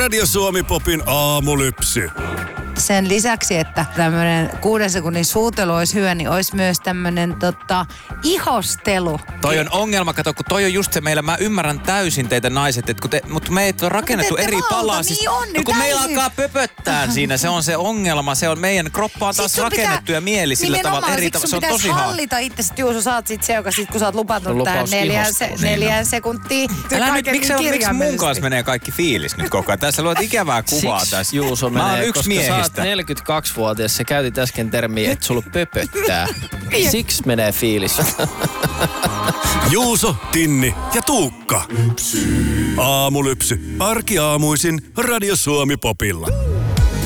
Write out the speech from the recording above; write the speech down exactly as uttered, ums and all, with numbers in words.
Radio Suomi Popin aamulypsy. Sen lisäksi, että tämmöinen kuuden sekunnin suutelu olisi hyvä, niin olisi myös tämmöinen tota, ihostelu. Toi on ongelma, kato, kun toi on just se meillä, mä ymmärrän täysin teitä naiset, että kun te, mutta meitä on rakennettu no, eri palasista. Niin on, no, kun meillä täysin. alkaa pöpöttää siinä, se on se ongelma, se on meidän kroppa on taas Sit sun rakennettu pitää, ja mieli sillä tavalla eri tavalla, se on tosi haaste. haaste. hallita itse, Juuso, sä oot sit se, joka sit kun sä oot lupatunut tähän Lupaus neljään, se, ihostelu. neljään sekuntiin. Älä nyt, miksi miksi mun kirjaimellisesti. kanssa menee kaikki fiilis nyt koko ajan? Tässä luot ikävää kuvaa Siksi tässä. Juuso Mä oon menee, yksi koska sä oot miehistä. neljäkymmentäkaksivuotias, sä käytit äsken termiä, että sulla pöpöttää. Siksi menee fiilis. Juuso, Tinni ja Tuukka. Aamulypsy. Arkiaamuisin Radio Suomi Popilla.